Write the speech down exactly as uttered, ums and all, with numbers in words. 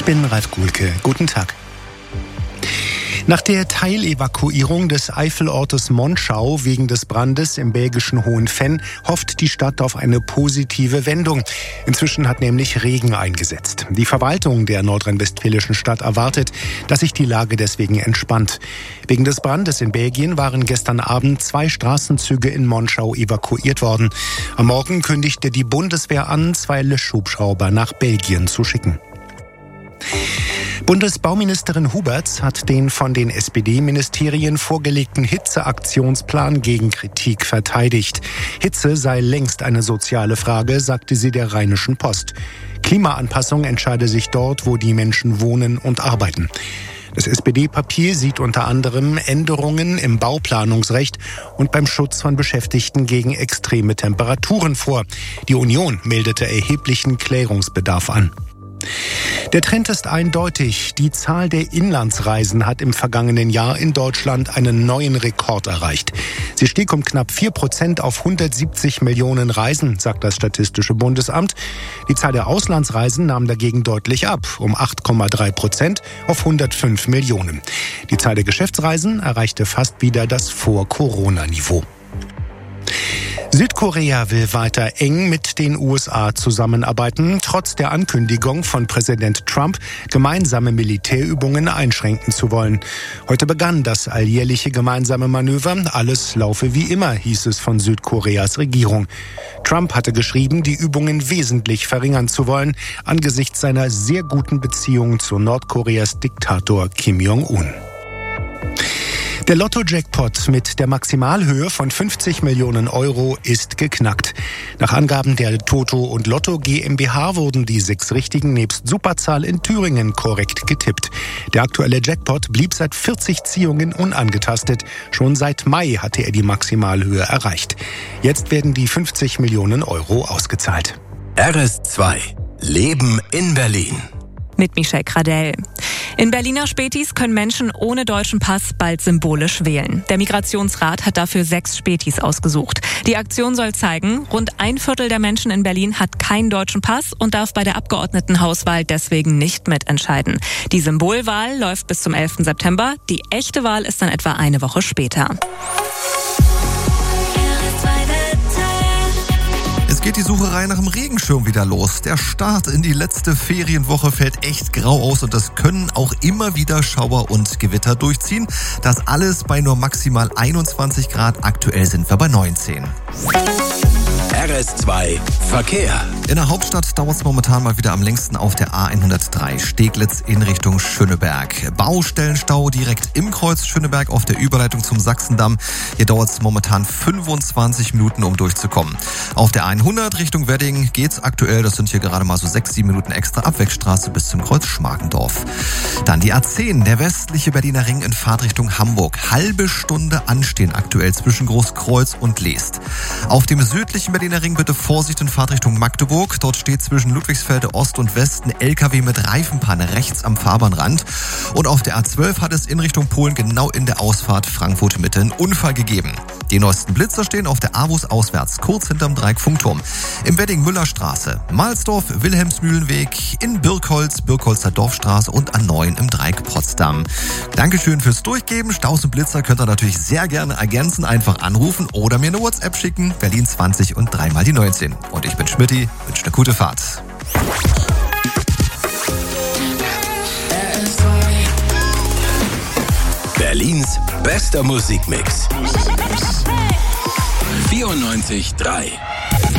bin Ralf Guhlke. Guten Tag. Nach der Teilevakuierung des Eifelortes Monschau wegen des Brandes im belgischen Hohenfenn hofft die Stadt auf eine positive Wendung. Inzwischen hat nämlich Regen eingesetzt. Die Verwaltung der nordrhein-westfälischen Stadt erwartet, dass sich die Lage deswegen entspannt. Wegen des Brandes in Belgien waren gestern Abend zwei Straßenzüge in Monschau evakuiert worden. Am Morgen kündigte die Bundeswehr an, zwei Löschhubschrauber nach Belgien zu schicken. Bundesbauministerin Huberts hat den von den S P D-Ministerien vorgelegten Hitzeaktionsplan gegen Kritik verteidigt. Hitze sei längst eine soziale Frage, sagte sie der Rheinischen Post. Klimaanpassung entscheide sich dort, wo die Menschen wohnen und arbeiten. Das S P D-Papier sieht unter anderem Änderungen im Bauplanungsrecht und beim Schutz von Beschäftigten gegen extreme Temperaturen vor. Die Union meldete erheblichen Klärungsbedarf an. Der Trend ist eindeutig. Die Zahl der Inlandsreisen hat im vergangenen Jahr in Deutschland einen neuen Rekord erreicht. Sie stieg um knapp vier Prozent auf hundertsiebzig Millionen Reisen, sagt das Statistische Bundesamt. Die Zahl der Auslandsreisen nahm dagegen deutlich ab, um acht Komma drei Prozent auf hundertfünf Millionen. Die Zahl der Geschäftsreisen erreichte fast wieder das Vor-Corona-Niveau. Südkorea will weiter eng mit den U S A zusammenarbeiten, trotz der Ankündigung von Präsident Trump, gemeinsame Militärübungen einschränken zu wollen. Heute begann das alljährliche gemeinsame Manöver. Alles laufe wie immer, hieß es von Südkoreas Regierung. Trump hatte geschrieben, die Übungen wesentlich verringern zu wollen, angesichts seiner sehr guten Beziehungen zu Nordkoreas Diktator Kim Jong-un. Der Lotto-Jackpot mit der Maximalhöhe von fünfzig Millionen Euro ist geknackt. Nach Angaben der Toto und Lotto GmbH wurden die sechs Richtigen nebst Superzahl in Thüringen korrekt getippt. Der aktuelle Jackpot blieb seit vierzig Ziehungen unangetastet. Schon seit Mai hatte er die Maximalhöhe erreicht. Jetzt werden die fünfzig Millionen Euro ausgezahlt. R S zwei Leben in Berlin. Mit Michelle Gradell. In Berliner Spätis können Menschen ohne deutschen Pass bald symbolisch wählen. Der Migrationsrat hat dafür sechs Spätis ausgesucht. Die Aktion soll zeigen, rund ein Viertel der Menschen in Berlin hat keinen deutschen Pass und darf bei der Abgeordnetenhauswahl deswegen nicht mitentscheiden. Die Symbolwahl läuft bis zum elften September. Die echte Wahl ist dann etwa eine Woche später. Geht die Sucherei nach dem Regenschirm wieder los. Der Start in die letzte Ferienwoche fällt echt grau aus und das können auch immer wieder Schauer und Gewitter durchziehen. Das alles bei nur maximal einundzwanzig Grad. Aktuell sind wir bei neunzehn. R S zwei Verkehr. In der Hauptstadt dauert es momentan mal wieder am längsten auf der A hundertdrei Steglitz in Richtung Schöneberg. Baustellenstau direkt im Kreuz Schöneberg auf der Überleitung zum Sachsendamm. Hier dauert es momentan fünfundzwanzig Minuten, um durchzukommen. Auf der hundert Richtung Wedding geht's aktuell, das sind hier gerade mal so sechs, sieben Minuten extra Abwegstraße bis zum Kreuz Schmargendorf. Dann die A zehn, der westliche Berliner Ring in Fahrtrichtung Hamburg. Halbe Stunde anstehen aktuell zwischen Großkreuz und Leest. Auf dem südlichen Berliner Ring bitte Vorsicht in Fahrtrichtung Magdeburg. Dort steht zwischen Ludwigsfelde Ost und West ein L K W mit Reifenpanne rechts am Fahrbahnrand. Und auf der A zwölf hat es in Richtung Polen genau in der Ausfahrt Frankfurt Mitte einen Unfall gegeben. Die neuesten Blitzer stehen auf der A W U S auswärts, kurz hinterm Dreieck-Funkturm. Im Wedding Müllerstraße, Mahlsdorf, Wilhelmsmühlenweg, in Birkholz, Birkholzer Dorfstraße und A neun im Dreieck Potsdam. Dankeschön fürs Durchgeben. Staus und Blitzer könnt ihr natürlich sehr gerne ergänzen. Einfach anrufen oder mir eine WhatsApp schicken. Berlin zwanzig und dreimal die neunzehn. Und ich bin Schmidti, wünsche eine gute Fahrt. Berlins bester Musikmix. vierundneunzig Komma drei